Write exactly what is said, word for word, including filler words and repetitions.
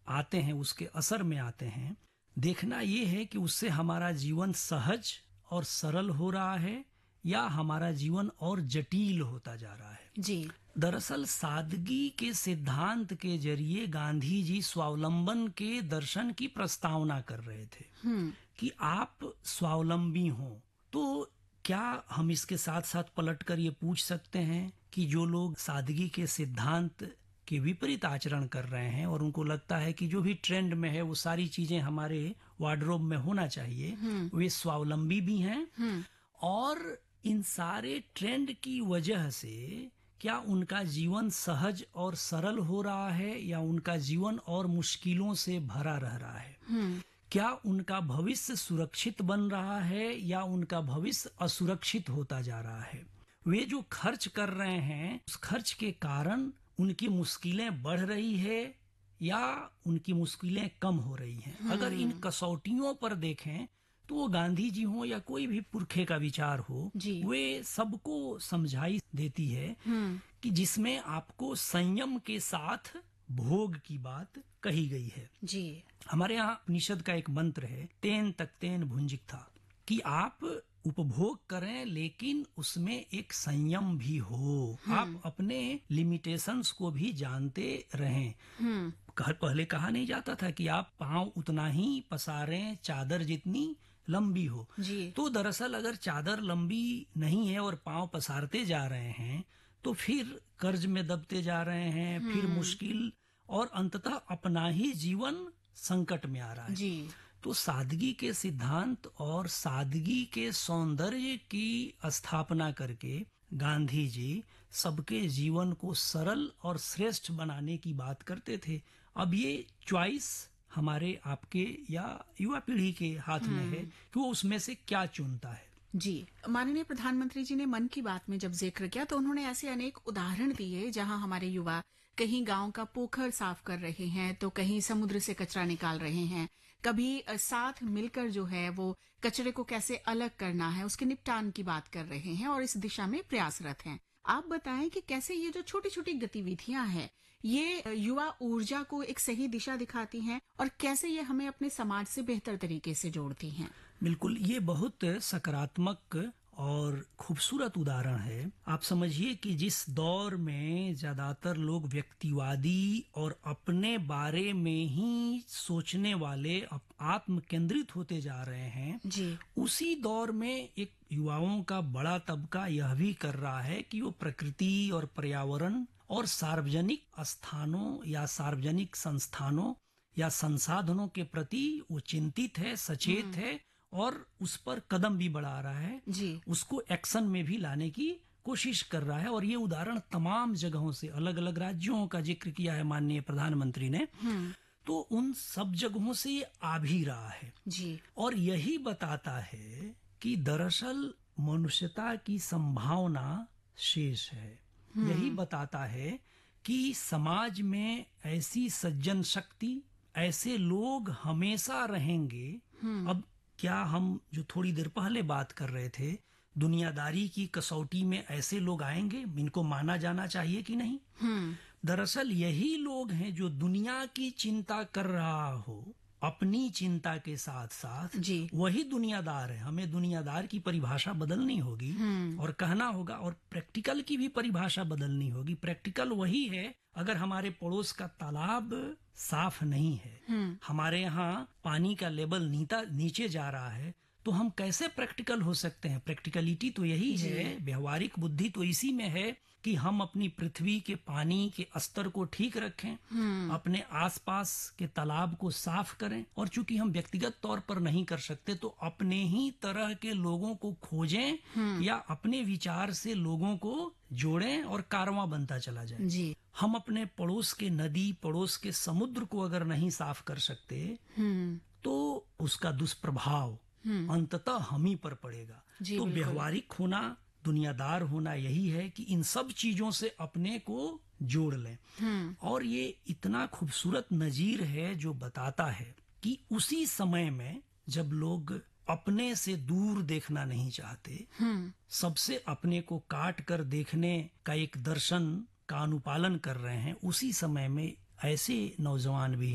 आते हैं, उसके असर में आते हैं, देखना ये है कि उससे हमारा जीवन सहज और सरल हो रहा है या हमारा जीवन और जटिल होता जा रहा है। जी। दरअसल सादगी के सिद्धांत के जरिए गांधी जी स्वावलंबन के दर्शन की प्रस्तावना कर रहे थे कि आप स्वावलंबी हों। तो क्या हम इसके साथ साथ पलटकर ये पूछ सकते हैं कि जो लोग सादगी के सिद्धांत के विपरीत आचरण कर रहे हैं और उनको लगता है कि जो भी ट्रेंड में है वो सारी चीजें हमारे वार्डरोब में होना चाहिए, वे स्वावलंबी भी हैं और इन सारे ट्रेंड की वजह से क्या उनका जीवन सहज और सरल हो रहा है या उनका जीवन और मुश्किलों से भरा रह रहा है? क्या उनका भविष्य सुरक्षित बन रहा है या उनका भविष्य असुरक्षित होता जा रहा है? वे जो खर्च कर रहे हैं उस खर्च के कारण उनकी मुश्किलें बढ़ रही है या उनकी मुश्किलें कम हो रही हैं? अगर इन कसौटियों पर देखें तो वो गांधी जी हो या कोई भी पुरखे का विचार हो, वे सबको समझाई देती है कि जिसमें आपको संयम के साथ भोग की बात कही गई है। जी। हमारे यहाँ उपनिषद का एक मंत्र है, तेन तक्तेन भुंजिक्था, कि आप उपभोग करें लेकिन उसमें एक संयम भी हो, आप अपने लिमिटेशंस को भी जानते रहें। पहले कहा नहीं जाता था कि आप पांव उतना ही पसारें चादर जितनी लंबी हो। तो दरअसल अगर चादर लंबी नहीं है और पांव पसारते जा रहे हैं तो फिर कर्ज में दबते जा रहे हैं, फिर मुश्किल और अंततः अपना ही जीवन संकट में आ रहा है। जी। तो सादगी के सिद्धांत और सादगी के सौंदर्य की स्थापना करके गांधी जी सबके जीवन को सरल और श्रेष्ठ बनाने की बात करते थे। अब ये चॉइस हमारे आपके या युवा पीढ़ी के हाथ में है कि वो उसमें से क्या चुनता है। जी। माननीय प्रधानमंत्री जी ने मन की बात में जब जिक्र किया तो उन्होंने ऐसे अनेक उदाहरण दिए जहां हमारे युवा कहीं गांव का पोखर साफ कर रहे हैं तो कहीं समुद्र से कचरा निकाल रहे हैं, कभी साथ मिलकर जो है वो कचरे को कैसे अलग करना है उसके निपटान की बात कर रहे हैं और इस दिशा में प्रयासरत हैं। आप बताएं कि कैसे ये जो छोटी छोटी गतिविधियां हैं ये युवा ऊर्जा को एक सही दिशा दिखाती हैं और कैसे ये हमें अपने समाज से बेहतर तरीके से जोड़ती हैं? बिल्कुल, ये बहुत सकारात्मक और खूबसूरत उदाहरण है। आप समझिए कि जिस दौर में ज्यादातर लोग व्यक्तिवादी और अपने बारे में ही सोचने वाले आत्म केंद्रित होते जा रहे हैं, जी। उसी दौर में एक युवाओं का बड़ा तबका यह भी कर रहा है कि वो प्रकृति और पर्यावरण और सार्वजनिक स्थानों या सार्वजनिक संस्थानों या संसाधनों के प्रति वो चिंतित है, सचेत है और उस पर कदम भी बढ़ा रहा है। जी। उसको एक्शन में भी लाने की कोशिश कर रहा है और ये उदाहरण तमाम जगहों से, अलग अलग राज्यों का जिक्र किया है माननीय प्रधानमंत्री ने, तो उन सब जगहों से ये आ भी रहा है। जी। और यही बताता है कि दरअसल मनुष्यता की संभावना शेष है। यही बताता है कि समाज में ऐसी सज्जन शक्ति, ऐसे लोग हमेशा रहेंगे। अब क्या हम जो थोड़ी देर पहले बात कर रहे थे, दुनियादारी की कसौटी में ऐसे लोग आएंगे, इनको माना जाना चाहिए कि नहीं? दरअसल यही लोग हैं जो दुनिया की चिंता कर रहा हो अपनी चिंता के साथ साथ, वही दुनियादार है। हमें दुनियादार की परिभाषा बदलनी होगी और कहना होगा, और प्रैक्टिकल की भी परिभाषा बदलनी होगी। प्रैक्टिकल वही है, अगर हमारे पड़ोस का तालाब साफ नहीं है, हमारे यहाँ पानी का लेवल नीता नीचे जा रहा है, तो हम कैसे प्रैक्टिकल हो सकते हैं? प्रैक्टिकलिटी तो यही है, व्यवहारिक बुद्धि तो इसी में है कि हम अपनी पृथ्वी के पानी के स्तर को ठीक रखें, अपने आसपास के तालाब को साफ करें, और चूंकि हम व्यक्तिगत तौर पर नहीं कर सकते तो अपने ही तरह के लोगों को खोजें या अपने विचार से लोगों को जोड़ें और कारवां बनता चला जाए। जी। हम अपने पड़ोस के नदी, पड़ोस के समुद्र को अगर नहीं साफ कर सकते तो उसका दुष्प्रभाव अंततः हम ही पर पड़ेगा। तो व्यवहारिक होना, दुनियादार होना यही है कि इन सब चीजों से अपने को जोड़ लें। और ये इतना खूबसूरत नजीर है जो बताता है कि उसी समय में जब लोग अपने से दूर देखना नहीं चाहते, सबसे अपने को काट कर देखने का एक दर्शन का अनुपालन कर रहे हैं, उसी समय में ऐसे नौजवान भी